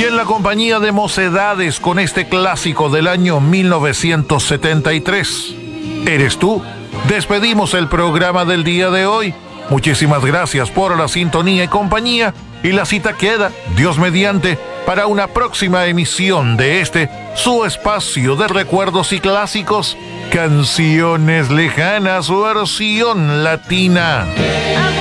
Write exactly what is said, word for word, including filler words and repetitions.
y en la compañía de Mocedades con este clásico del año mil novecientos setenta y tres. ¿Eres tú? Despedimos el programa del día de hoy. Muchísimas gracias por la sintonía y compañía, y la cita queda, Dios mediante, para una próxima emisión de este, su espacio de recuerdos y clásicos, Canciones Lejanas, versión latina.